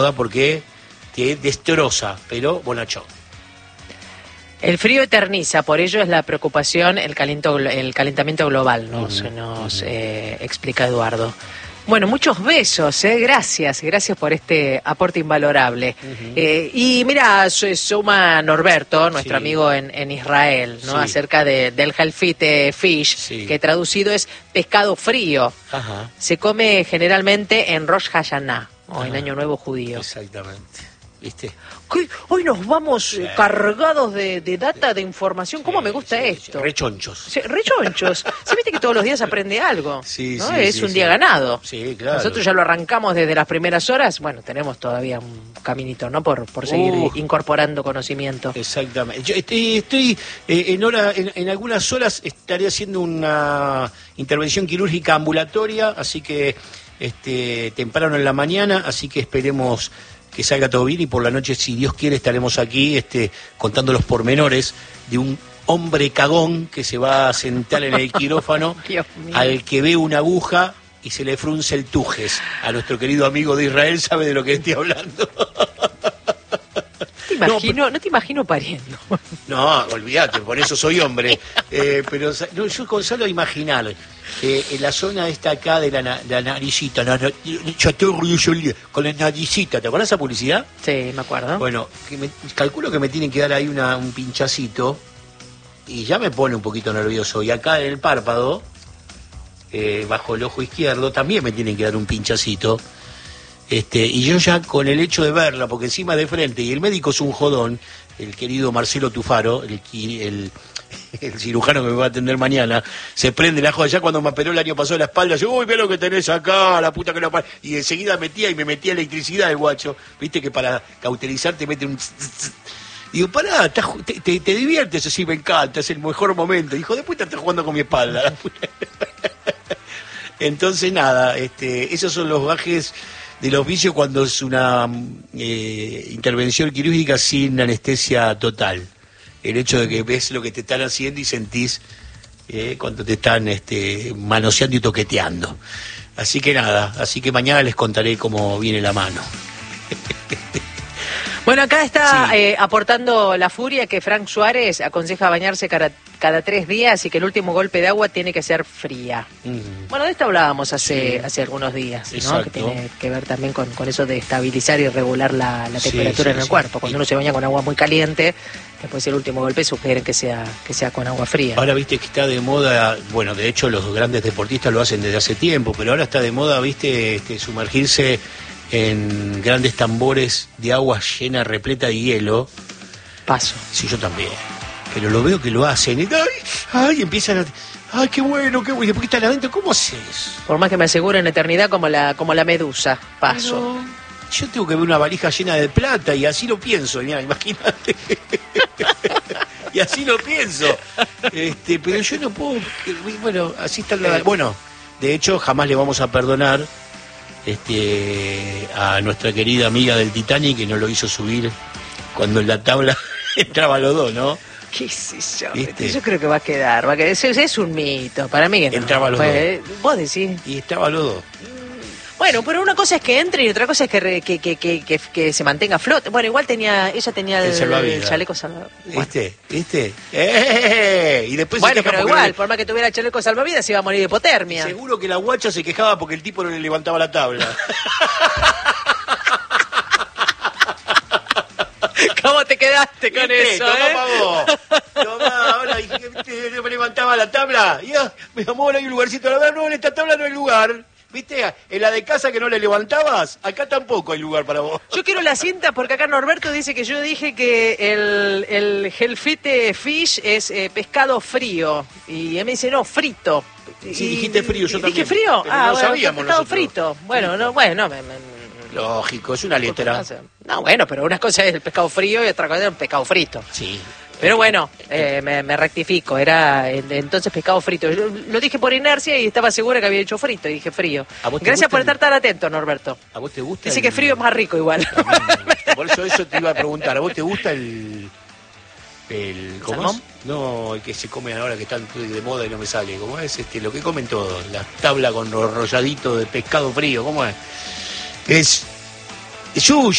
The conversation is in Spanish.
porque te destroza, pero bonachón. El frío eterniza, por ello es la preocupación el calentamiento global, nos explica Eduardo. Bueno, muchos besos, gracias por este aporte invalorable. Y mira, suma Norberto, nuestro amigo en Israel, ¿no? Acerca del Gefilte Fish, que traducido es pescado frío. Se come generalmente en Rosh Hashanah, o en Año Nuevo Judío. Exactamente. ¿Viste? Hoy nos vamos cargados de data, de información. ¿Cómo me gusta esto? Rechonchos. Sí, rechonchos. ¿Sí viste que todos los días aprende algo? Sí, ¿no? sí, es un día ganado. Sí, claro. Nosotros ya lo arrancamos desde las primeras horas. Bueno, tenemos todavía un caminito, ¿no? Por seguir incorporando conocimiento. Exactamente. Yo estoy en algunas horas estaré haciendo una intervención quirúrgica ambulatoria, así que temprano en la mañana, así que esperemos que salga todo bien y por la noche, si Dios quiere, estaremos aquí contando los pormenores de un hombre cagón que se va a sentar en el quirófano al que ve una aguja y se le frunce el tujes. A nuestro querido amigo de Israel sabe de lo que estoy hablando. No te imagino pariendo. No, olvídate, por eso soy hombre. Pero no, yo con solo imaginar en la zona esta acá de la naricita, con la naricita, ¿te acuerdas esa publicidad? Sí, me acuerdo. Bueno, calculo que me tienen que dar ahí un pinchacito y ya me pone un poquito nervioso. Y acá en el párpado, bajo el ojo izquierdo, también me tienen que dar un pinchacito. Y yo ya con el hecho de verla, porque encima de frente, y el médico es un jodón, el querido Marcelo Tufaro, el cirujano que me va a atender mañana, se prende la joda. Ya cuando me operó el año pasado la espalda, yo, uy, mira lo que tenés acá, la puta que lo... Y enseguida me metía electricidad el guacho. Viste que para cauterizar te mete un... Digo, pará, te diviertes, así me encanta, es el mejor momento. Hijo de puta, estás jugando con mi espalda. Entonces, nada, esos son los gajes del oficio cuando es una intervención quirúrgica sin anestesia total. El hecho de que ves lo que te están haciendo y sentís cuando te están manoseando y toqueteando. Así que nada, mañana les contaré cómo viene la mano. Bueno, acá está aportando la furia que Frank Suárez aconseja bañarse cada 3 días y que el último golpe de agua tiene que ser fría. Bueno, de esto hablábamos hace algunos días, ¿no? Que tiene que ver también con eso de estabilizar y regular la temperatura en el cuerpo. Cuando uno se baña con agua muy caliente, después el último golpe sugieren que sea con agua fría. Ahora viste que está de moda, bueno, de hecho los grandes deportistas lo hacen desde hace tiempo, pero ahora está de moda, viste, sumergirse en grandes tambores de agua llena, repleta de hielo. Paso. Sí, yo también. Pero lo veo que lo hacen. Y empiezan a... ¡Ay, qué bueno, qué bueno! ¿Y después que están adentro? ¿Cómo haces? Por más que me aseguren eternidad como la medusa. Paso. Pero yo tengo que ver una valija llena de plata y así lo pienso. Mira, imagínate. Y así lo pienso. Pero yo no puedo... Bueno, así está la... Bueno, de hecho, jamás le vamos a perdonar a nuestra querida amiga del Titanic que nos lo hizo subir cuando en la tabla entraban los dos, ¿no? ¿Qué sé yo? Yo creo que va a quedar. Es un mito. Para mí que no. Entraba los dos. Vos decís. Y estaban los dos. Bueno, pero una cosa es que entre y otra cosa es que se mantenga a flote. Bueno, igual ella tenía el chaleco salvavidas. ¿Viste? Y después bueno, pero igual, por más que tuviera el chaleco salvavidas, se iba a morir de hipotermia. Seguro que la guacha se quejaba porque el tipo no le levantaba la tabla. ¿Cómo te quedaste con eso? Tomá, ahora me levantaba la tabla. Mi amor, hay un lugarcito. La verdad, no, en esta tabla no hay lugar. ¿Viste? En la de casa que no le levantabas, acá tampoco hay lugar para vos. Yo quiero la cinta porque acá Norberto dice que yo dije que el Gefilte Fish es pescado frío. Y él me dice, no, frito. Sí, dijiste frío, yo también. ¿Dije frío? Pero no sabíamos pescado nosotros. frito. Bueno, lógico, es una letra. No, bueno, pero una cosa es el pescado frío y otra cosa es el pescado frito. Sí. Pero bueno, me rectifico, era entonces pescado frito. Yo lo dije por inercia y estaba segura que había dicho frito y dije frío. Gracias por estar tan atento, Norberto. ¿A vos te gusta? Dice que frío es más rico igual. Por eso te iba a preguntar, ¿a vos te gusta el ¿cómo es? No, el que se come ahora que está de moda y no me sale. ¿Cómo es? Lo que comen todos, la tabla con los rolladitos de pescado frío, ¿cómo es? Es Sushi.